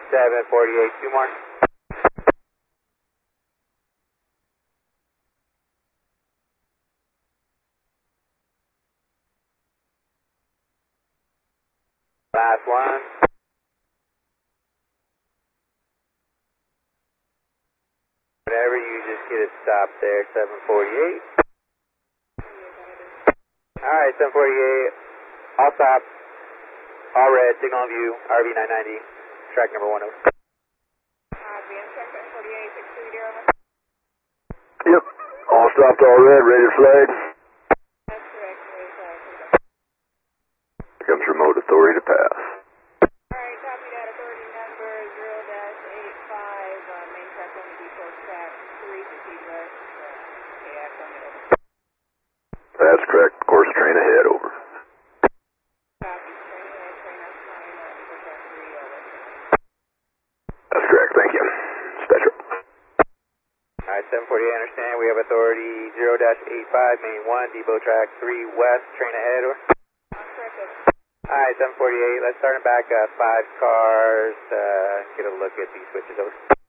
748, two more. Last one. Whatever, you just get it stopped there, 748. Alright, 748, all stop, all red, signal on view, RV 990, track number 10. VM check 748, 630 over. Yep, all stopped, all red, ready to flag. That's correct, ready to flag. Here comes remote authority to pass. Alright, copy that, authority number 0-85, main track on the depot track 350 west, KX on the over. That's correct, course train ahead, over. Copy, train ahead, train us time, depot track 3 over. That's correct, thank you. Special. Alright, 748, understand, we have authority 0-85, main 1, depot track 3 west, train ahead, over. Correct, over. Alright, 748, let's start and back up, 5 cars, get a look at these switches, over.